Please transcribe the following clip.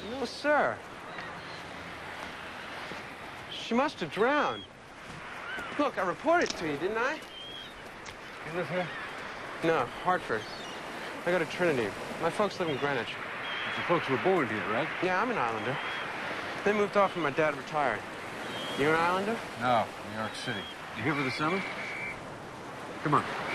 No, sir. She must have drowned. Look, I reported to you, didn't I? You live here? No, Hartford. I go to Trinity. My folks live in Greenwich. Your folks were born here, right? Yeah, I'm an Islander. They moved off when my dad retired. You an Islander? No, New York City. You here for the summer? Come on.